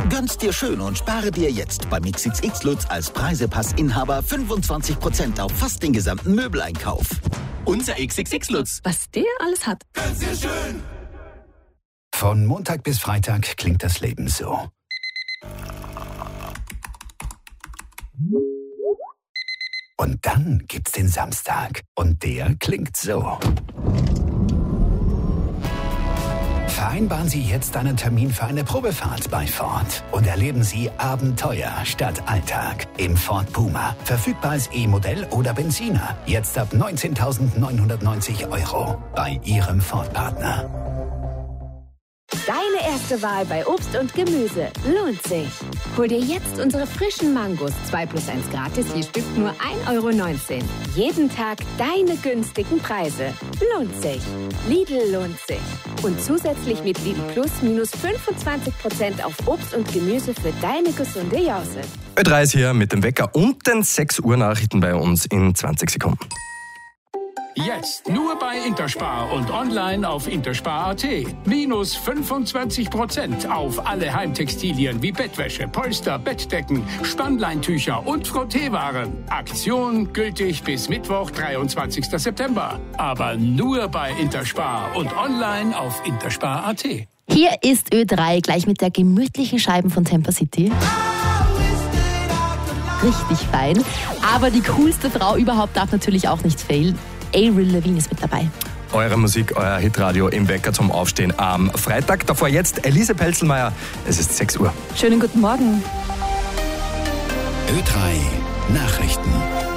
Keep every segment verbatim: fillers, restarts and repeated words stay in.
Gönn's dir schön und spare dir jetzt beim X X X Lutz als Preisepassinhaber fünfundzwanzig Prozent auf fast den gesamten Möbeleinkauf. Unser X X X Lutz. Was der alles hat. Gönn's dir schön. Von Montag bis Freitag klingt das Leben so. Und dann gibt's den Samstag. Und der klingt so. Vereinbaren Sie jetzt einen Termin für eine Probefahrt bei Ford und erleben Sie Abenteuer statt Alltag im Ford Puma. Verfügbar als E-Modell oder Benziner. Jetzt ab neunzehntausendneunhundertneunzig Euro bei Ihrem Ford-Partner. Deine erste Wahl bei Obst und Gemüse lohnt sich. Hol dir jetzt unsere frischen Mangos zwei plus eins gratis, je Stück nur ein Euro neunzehn. Jeden Tag deine günstigen Preise. Lohnt sich. Lidl lohnt sich. Und zusätzlich mit Lidl Plus minus fünfundzwanzig Prozent auf Obst und Gemüse für deine gesunde Jause. Ö drei ist hier mit dem Wecker und den sechs Uhr Nachrichten bei uns in zwanzig Sekunden. Jetzt nur bei Interspar und online auf interspar punkt at. Minus fünfundzwanzig Prozent auf alle Heimtextilien wie Bettwäsche, Polster, Bettdecken, Spannleintücher und Frotteewaren. Aktion gültig bis Mittwoch, dreiundzwanzigsten September. Aber nur bei Interspar und online auf interspar punkt at. Hier ist Ö drei, gleich mit der gemütlichen Scheiben von Temper City. Richtig fein. Aber die coolste Frau überhaupt darf natürlich auch nicht fehlen. Avril Lavigne ist mit dabei. Eure Musik, euer Hitradio im Wecker zum Aufstehen am Freitag. Davor jetzt Elise Pelzelmeier. Es ist sechs Uhr. Schönen guten Morgen. Ö drei Nachrichten.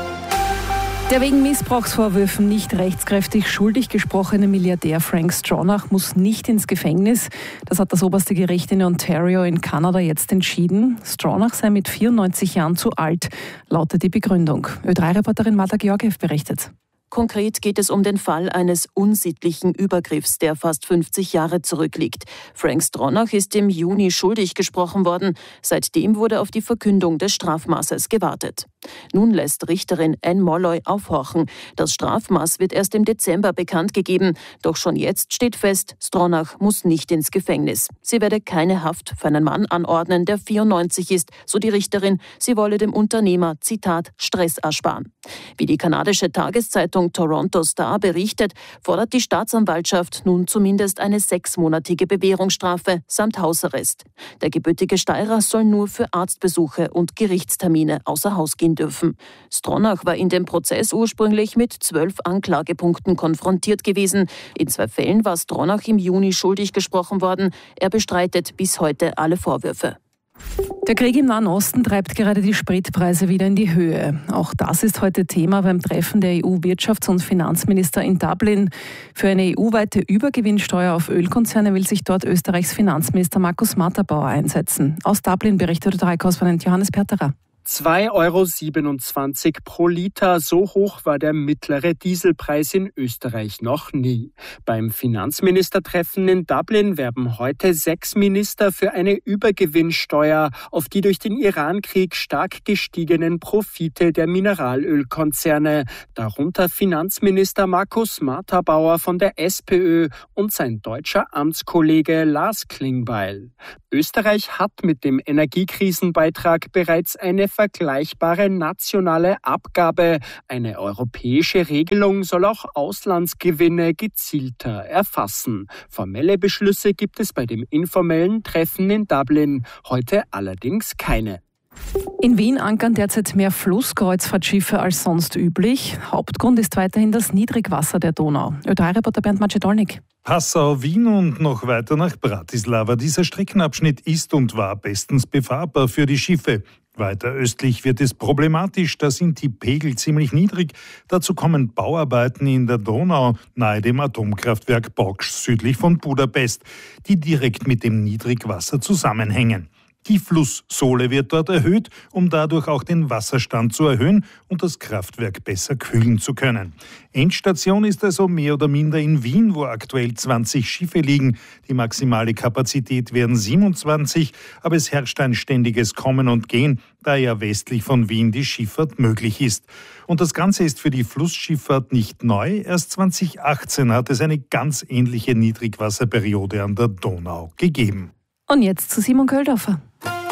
Der wegen Missbrauchsvorwürfen nicht rechtskräftig schuldig gesprochene Milliardär Frank Stronach muss nicht ins Gefängnis. Das hat das oberste Gericht in Ontario in Kanada jetzt entschieden. Stronach sei mit vierundneunzig Jahren zu alt, lautet die Begründung. Ö drei Reporterin Marta Georgiev berichtet. Konkret geht es um den Fall eines unsittlichen Übergriffs, der fast fünfzig Jahre zurückliegt. Frank Stronach ist im Juni schuldig gesprochen worden. Seitdem wurde auf die Verkündung des Strafmaßes gewartet. Nun lässt Richterin Anne Molloy aufhorchen. Das Strafmaß wird erst im Dezember bekannt gegeben. Doch schon jetzt steht fest, Stronach muss nicht ins Gefängnis. Sie werde keine Haft für einen Mann anordnen, der vierundneunzig ist, so die Richterin. Sie wolle dem Unternehmer, Zitat, Stress ersparen. Wie die kanadische Tageszeitung Toronto Star berichtet, fordert die Staatsanwaltschaft nun zumindest eine sechsmonatige Bewährungsstrafe samt Hausarrest. Der gebürtige Steirer soll nur für Arztbesuche und Gerichtstermine außer Haus gehen dürfen. Stronach war in dem Prozess ursprünglich mit zwölf Anklagepunkten konfrontiert gewesen. In zwei Fällen war Stronach im Juni schuldig gesprochen worden. Er bestreitet bis heute alle Vorwürfe. Der Krieg im Nahen Osten treibt gerade die Spritpreise wieder in die Höhe. Auch das ist heute Thema beim Treffen der E U-Wirtschafts- und Finanzminister in Dublin. Für eine E U-weite Übergewinnsteuer auf Ölkonzerne will sich dort Österreichs Finanzminister Markus Matterbauer einsetzen. Aus Dublin berichtet Ö drei Korrespondent Johannes Perterer. zwei Euro siebenundzwanzig pro Liter, so hoch war der mittlere Dieselpreis in Österreich noch nie. Beim Finanzministertreffen in Dublin werben heute sechs Minister für eine Übergewinnsteuer auf die durch den Irankrieg stark gestiegenen Profite der Mineralölkonzerne, darunter Finanzminister Markus Matterbauer von der SPÖ und sein deutscher Amtskollege Lars Klingbeil. Österreich hat mit dem Energiekrisenbeitrag bereits eine vergleichbare nationale Abgabe. Eine europäische Regelung soll auch Auslandsgewinne gezielter erfassen. Formelle Beschlüsse gibt es bei dem informellen Treffen in Dublin heute allerdings keine. In Wien ankern derzeit mehr Flusskreuzfahrtschiffe als sonst üblich. Hauptgrund ist weiterhin das Niedrigwasser der Donau. Ö drei Reporter Bernd Macedolnik. Passau, Wien und noch weiter nach Bratislava. Dieser Streckenabschnitt ist und war bestens befahrbar für die Schiffe. Weiter östlich wird es problematisch, da sind die Pegel ziemlich niedrig. Dazu kommen Bauarbeiten in der Donau nahe dem Atomkraftwerk Boksch südlich von Budapest, die direkt mit dem Niedrigwasser zusammenhängen. Die Flusssohle wird dort erhöht, um dadurch auch den Wasserstand zu erhöhen und das Kraftwerk besser kühlen zu können. Endstation ist also mehr oder minder in Wien, wo aktuell zwanzig Schiffe liegen. Die maximale Kapazität wären siebenundzwanzig, aber es herrscht ein ständiges Kommen und Gehen, da ja westlich von Wien die Schifffahrt möglich ist. Und das Ganze ist für die Flussschifffahrt nicht neu. Erst zweitausendachtzehn hat es eine ganz ähnliche Niedrigwasserperiode an der Donau gegeben. Und jetzt zu Simon Köldorfer.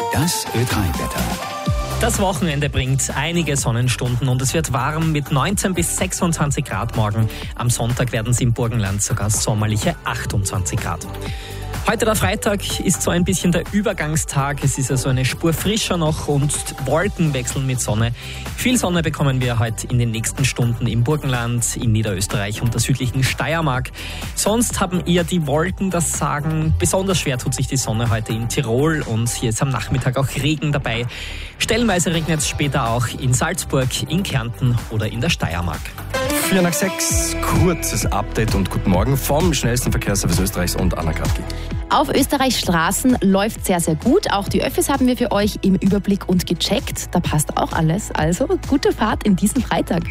Das Ö drei Wetter. Das Wochenende bringt einige Sonnenstunden und es wird warm mit neunzehn bis sechsundzwanzig Grad morgen. Am Sonntag werden es im Burgenland sogar sommerliche achtundzwanzig Grad. Heute der Freitag ist so ein bisschen der Übergangstag. Es ist also eine Spur frischer noch und Wolken wechseln mit Sonne. Viel Sonne bekommen wir heute in den nächsten Stunden im Burgenland, in Niederösterreich und der südlichen Steiermark. Sonst haben eher die Wolken das Sagen. Besonders schwer tut sich die Sonne heute in Tirol und hier ist am Nachmittag auch Regen dabei. Stellenweise regnet es später auch in Salzburg, in Kärnten oder in der Steiermark. Vier nach sechs, kurzes Update und guten Morgen vom schnellsten Verkehrsservice Österreichs und Anna Kratki. Auf Österreichs Straßen läuft sehr, sehr gut. Auch die Öffis haben wir für euch im Überblick und gecheckt. Da passt auch alles. Also gute Fahrt in diesen Freitag.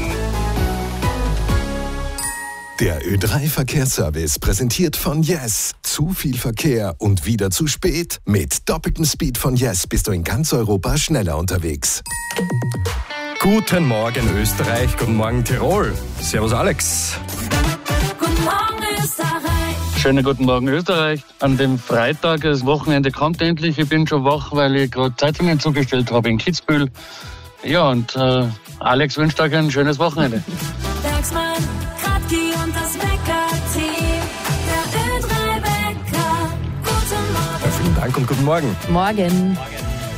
Der Ö drei Verkehrsservice präsentiert von Yes. Zu viel Verkehr und wieder zu spät? Mit doppeltem Speed von Yes bist du in ganz Europa schneller unterwegs. Guten Morgen Österreich, guten Morgen Tirol. Servus Alex. Guten Morgen Österreich. Schönen guten Morgen Österreich. An dem Freitag, das Wochenende kommt endlich. Ich bin schon wach, weil ich gerade Zeitungen zugestellt habe in Kitzbühel. Ja, und äh, Alex wünscht euch ein schönes Wochenende. Bergsmann, Kratki und das Wecker-Team. Der Ö drei Wecker. Guten Morgen. Ja, vielen Dank und guten Morgen. Morgen. Morgen.